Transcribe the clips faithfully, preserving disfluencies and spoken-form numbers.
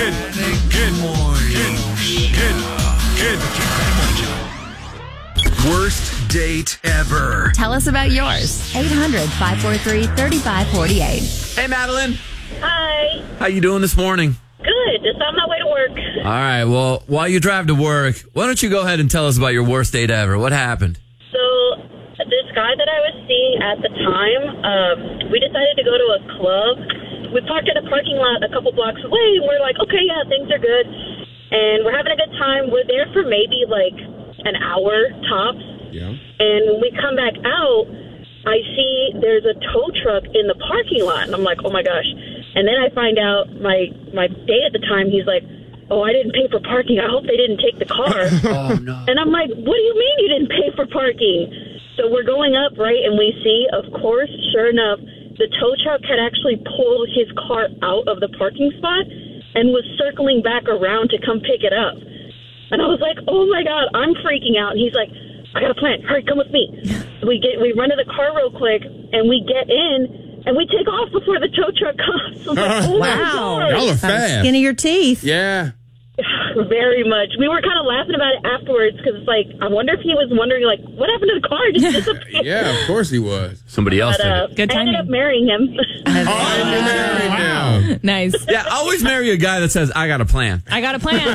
Good, good morning. Good, good, good. Worst date ever. Tell us about yours. eight hundred, five four three, three five four eight. Hey, Madeline. Hi. How you doing this morning? Good. Just on my way to work. All right. Well, while you drive to work, why don't you go ahead and tell us about your worst date ever? What happened? So, this guy that I was seeing at the time, um, we decided to go to a club. We parked at a parking lot a couple blocks away, and we're like, okay, yeah, things are good. And we're having a good time. We're there for maybe like an hour tops. Yeah. And when we come back out, I see there's a tow truck in the parking lot. And I'm like, oh my gosh. And then I find out my, my date at the time, he's like, oh, I didn't pay for parking. I hope they didn't take the car. Oh, no. And I'm like, what do you mean you didn't pay for parking? So we're going up, right? And we see, of course, sure enough, the tow truck had actually pulled his car out of the parking spot and was circling back around to come pick it up. And I was like, oh my God, I'm freaking out. And he's like, I got a plan. Hurry, come with me. We get, we run to the car real quick, and we get in, and we take off before the tow truck comes. I was like, oh my God. Y'all are fast. Skin of your teeth. Yeah. Very much. We were kind of laughing about it afterwards because it's like, I wonder if he was wondering, like, what happened to the car? It just disappeared. Yeah, of course he was. Somebody else But, did uh, it. Good I ended timing. up marrying him. Oh, you're married now. Nice. Yeah, always marry a guy that says, I got a plan. I got a plan.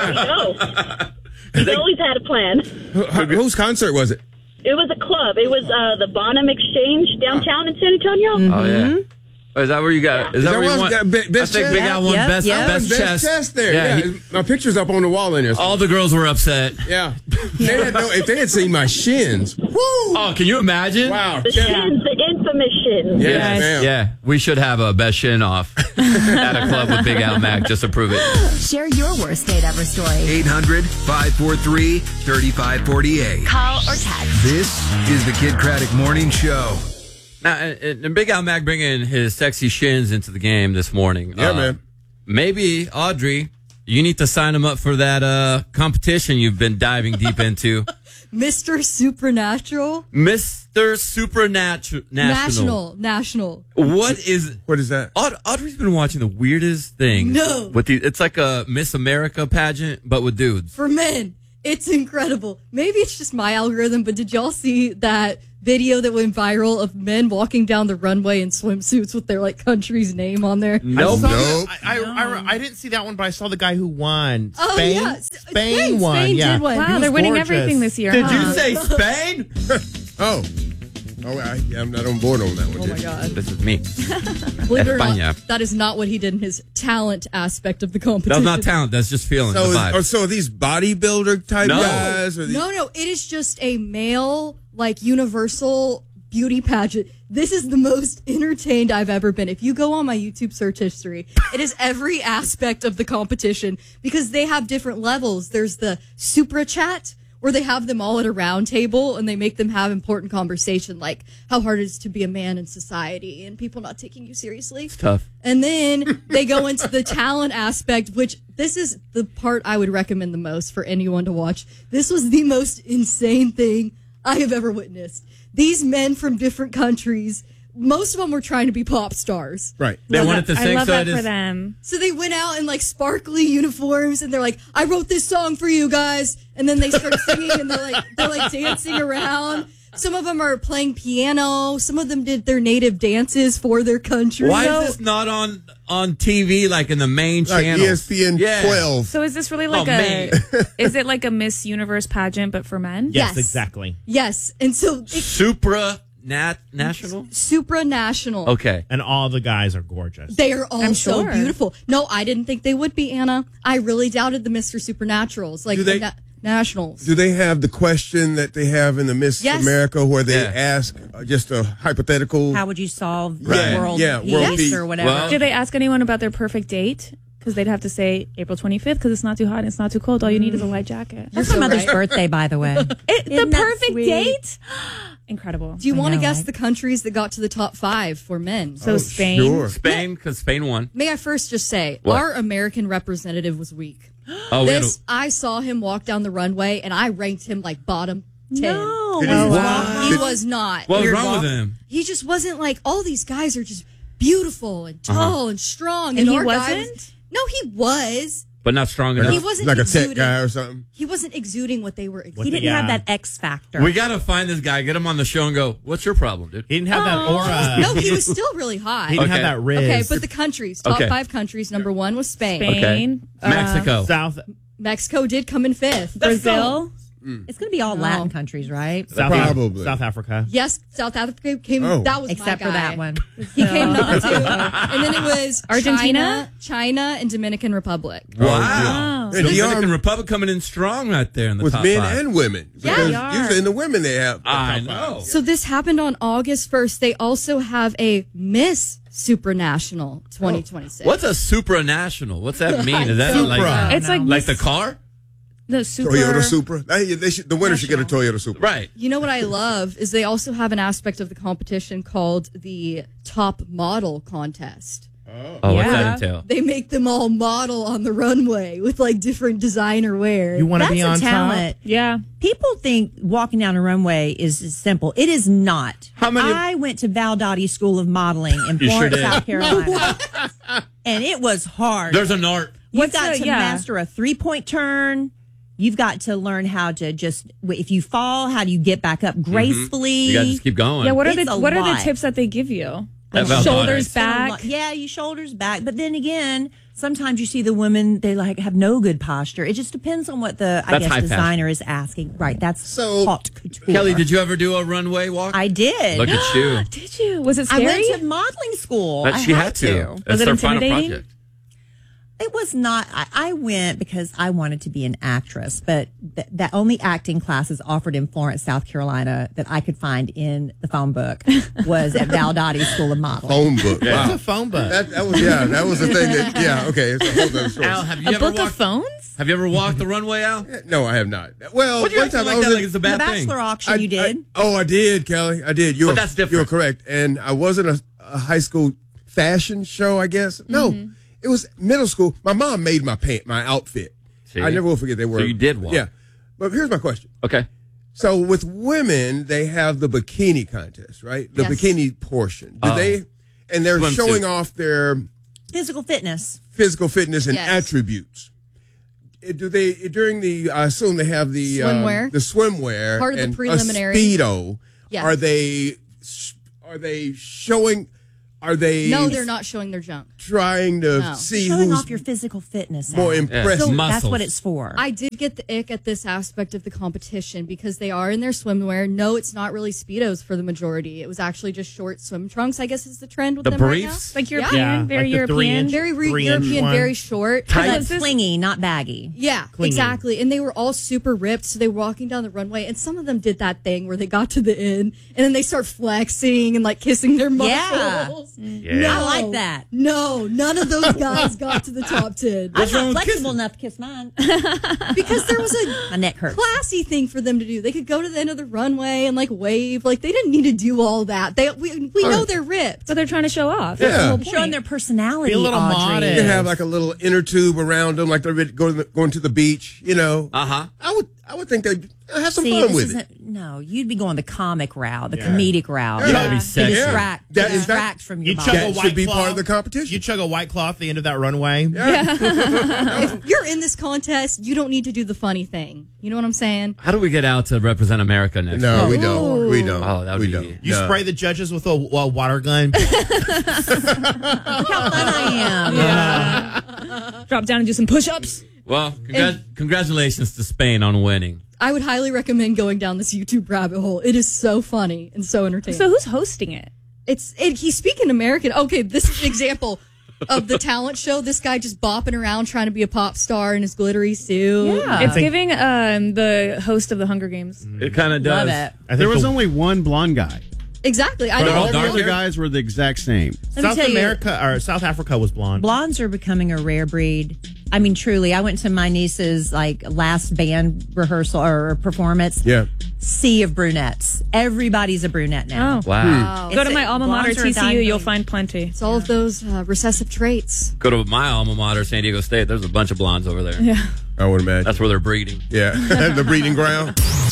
No. He's always had a plan. Who- Whose concert was it? It was a club. It was uh, the Bonham Exchange downtown in San Antonio. Oh, yeah. Oh, is that where you got? Is, Is that that where you where want? got be- best I think chest? Big Al won Yep, best, yep. best, Best chest. chest there. Yeah, Yeah. he- My picture's up on the wall in there. all the girls were upset. Yeah. They had no, if they had seen my shins. Woo! Oh, can you imagine? Wow. The Yeah. shins, the infamous shins. Yes, Yes. ma'am. Yeah, we should have a best shin off at a club with Big Al Mac just to prove it. Share your worst date ever story. eight hundred, five four three, three five four eight. Call or text. This is the Kid Craddock Morning Show. Now, and, and Big Al Mac bringing his sexy shins into the game this morning. Yeah, Uh, man. Maybe, Audrey, you need to sign him up for that uh, competition you've been diving deep into. Mister Supernatural. Mister Supernatural. National. National. What is... What is that? Aud- Audrey's been watching the weirdest thing. No. With the, it's like a Miss America pageant, but with dudes. For men. It's incredible. Maybe it's just my algorithm, but did y'all see that video that went viral of men walking down the runway in swimsuits with their like country's name on there? Nope. saw Nope. that- I, I, I, I didn't see that one, but I saw the guy who won. Oh, Spain? yeah. S- Spain, Spain- won. Spain yeah. did win. He Wow, was they're winning gorgeous. everything this year. Did huh? you say Spain? Oh. Oh, I, yeah, I'm not on board on that one. Oh my yet. God. This is me. Believe it or España. not, that is not what he did in his talent aspect of the That's competition. not talent. That's just feeling So, the vibe. is, or, so are these bodybuilder type No. guys? Or these, No, no, it is just a male, like, universal beauty pageant. This is the most entertained I've ever been. If you go on my YouTube search history, it is every aspect of the competition because they have different levels. There's the Supra Chat, where they have them all at a round table and they make them have important conversation, like how hard it is to be a man in society and people not taking you seriously. It's tough. And then they go into the talent aspect, which this is the part I would recommend the most for anyone to watch. This was the most insane thing I have ever witnessed. These men from different countries, most of them were trying to be pop stars. Right. They Love wanted that. to sing, I love so that it for is- them. So they went out in like sparkly uniforms and they're like, I wrote this song for you guys. And then they start singing and they're like, they're like dancing around. Some of them are playing piano. Some of them did their native dances for their country. Why So- is this not on on T V like in the main Like channel? E S P N Yeah. twelve. So is this really like Oh, a? man. Is it like a Miss Universe pageant but for men? Yes, Yes. exactly. Yes. And so it, Supra nat national. supranational. Okay. And all the guys are gorgeous. They are all I'm so sure. beautiful. No, I didn't think they would be, Anna. I really doubted the Mister Supernaturals, like Do they- the na- nationals. Do they have the question that they have in the Miss Yes. America where they Yeah. ask uh, just a hypothetical? How would you solve Right. world Yeah, peace world peace. or whatever? Well- Did they ask anyone about their perfect date? Because they'd have to say April twenty-fifth because it's not too hot and it's not too cold. All you need is a light jacket. That's my so mother's right. birthday, by the way. It, the Isn't that perfect sweet? date? Incredible. Do you I want to know, guess right? the countries that got to the top five for men? So Oh, Spain. sure. Spain, because Spain won. May I first just say, What? our American representative was weak. Oh, we had This, I saw him walk down the runway, and I ranked him like bottom ten. No. Did he- Oh, Wow. wow. He was not. what was Weird wrong walk. with him? He just wasn't like, all these guys are just beautiful and tall and strong. And he our guy wasn't? was- No, he was. but not strong He enough. wasn't Like a exuding, tech guy or something. He wasn't exuding what they were exuding. He didn't Yeah. have that X factor. We got to find this guy, get him on the show, and go, "What's your problem, dude?" He didn't have that aura. No, he was still really hot. He didn't Okay. have that riz. Okay, but the countries, top Okay. five countries, number one was Spain. Spain, uh, Mexico. South Mexico did come in fifth. Brazil. It's going to be all No. Latin countries, right? South Probably. South Africa. Yes, South Africa came. Oh. That was my Except for guy. that one. He came number two, and then it was Argentina? China, China, and Dominican Republic. Wow. And The D R Dominican Republic coming in strong right there in the with top men five. and women. Yeah, Because they are. usually in the women they have. I top know. five. So this happened on August first. They also have a Miss Supranational twenty twenty-six. What's a supranational? What's that mean? Is that Supra. like It's like like the car? the super. Toyota Supra. They, they should, the winner should get a Toyota Supra. Right. You know what I love is they also have an aspect of the competition called the Top Model Contest. Oh, what's Yeah. that entail? They make them all model on the runway with like different designer wear. You want to That's be a on talent. Yeah. People think walking down a runway is is simple. It is not. How many- I went to Val Doty School of Modeling in You sure Florence, did. South Carolina, and it was hard. There's an art. You've What's got the- to yeah. master a three point turn. You've got to learn how to just if you fall, how do you get back up gracefully? You got to just keep going. Yeah. What are It's the a What are lot. the tips that they give you? At Like Val shoulders Doty. back. Yeah, you shoulders back. But then again, sometimes you see the women, they like have no good posture. It just depends on what the, I That's guess, high fashion. designer is asking. Right. That's So- haute couture. Kelly, did you ever do a runway walk? I did. Look at you. Did you? Was it I scary? went to modeling school. That I she had to. Was That's it their final intimidating? project. It was not. I, I went because I wanted to be an actress, but th- that only acting classes offered in Florence, South Carolina that I could find in the phone book was at Val Doty School of Modeling. Phone book. What's Wow. a phone book? That, that was yeah. That was the thing. That yeah. Okay. It's a whole other story. Al, have you A ever book walked? of phones? Have you ever walked the runway, Al? No, I have not. Well, What do you one acting time I like was that in- like it's a The bad thing? Bachelor auction I- you did. I- oh, I did, Kelly. I did. You But were, that's different. You were correct. And I wasn't a, a high school fashion show, I guess. No, Mm-hmm. it was middle school. My mom made my pant, my outfit. See? I never will forget. They were. you did walk. Yeah. But here's my question. Okay. So with women, they have the bikini contest, right? The Yes. bikini portion. Do Oh. they? And they're Swimsuit. showing off their Physical fitness. physical fitness and Yes. attributes. Uh, Do they during the? I assume they have the um, Swimwear. the swimwear, Part of the and a preliminary. speedo. Yes. Are they? Are they showing? Are they? No, they're not showing their junk. trying to No. see Showing who's off your physical fitness. more Al. impressive. So- That's Muscles. what it's for. I did get the ick at this aspect of the competition because they are in their swimwear. No, it's not really Speedos for the majority. It was actually just short swim trunks, I guess is the trend with The them briefs? Like Yeah. European, Yeah, very like the three European. inch- right now. Very re- Three-inch European, one. very short. Tight. But Is this- clingy, not baggy. Yeah, Clingy. exactly. And they were all super ripped. So they were walking down the runway, and some of them did that thing where they got to the end and then they start flexing and like kissing their Yeah. muscles. Yeah. No, I like that. No, none of those guys got to the top ten I'm wrong not with flexible kissing? enough to kiss mine. because there was a My neck hurts. classy thing for them to do. They could go to the end of the runway and like wave. Like they didn't need to do all that. They we, we know they're ripped. But they're trying to show off. That's Yeah. the whole Showing point. their personality. Be a little Audrey. modest. You can have like a little inner tube around them, like they're ready to go to the, going to the beach. You know, Uh huh. I would I would think they'd have some See, fun this with it. isn't, no, you'd be going the comic route, the comedic route. You gotta be To sexy. distract, That to is- distract from your You body. chug a That white should be claw. part of the competition. You chug a white claw at the end of that runway. If you're in this contest, you don't need to do the funny thing. You know what I'm saying? How do we get out to represent America next? No, year? we don't. We don't. Oh, that would we be- don't. You No. spray the judges with a, a water gun. Look how fun I am. Drop down and do some push-ups. Well, congrat- congratulations to Spain on winning. I would highly recommend going down this YouTube rabbit hole. It is so funny and so entertaining. So who's hosting it? It's it, he's speaking American. Okay, this is an example of the talent show. This guy just bopping around trying to be a pop star in his glittery suit. Yeah. It's giving um, the host of the Hunger Games. It kind of does. Love it. I think There was the- only one blonde guy. Exactly. I But don't all know. dark All the hair? guys were the exact same. Let me South tell you- America or South Africa was blonde. Blondes are becoming a rare breed. I mean, truly. I went to my niece's like last band rehearsal or performance. Yeah. Sea of brunettes. Everybody's a brunette now. Oh. Wow. Go It's to my a- alma mater, blondes are a T C U. dying You'll breed. find plenty. It's all of those uh, recessive traits. Go to my alma mater, San Diego State. There's a bunch of blondes over there. Yeah. I would imagine. That's where they're breeding. Yeah. The breeding ground.